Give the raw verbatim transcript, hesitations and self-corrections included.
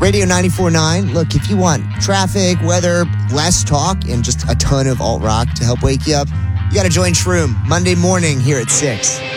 Radio ninety-four point nine. Look, if you want traffic, weather, less talk, and just a ton of alt rock to help wake you up, you got to join Shroom Monday morning here at six.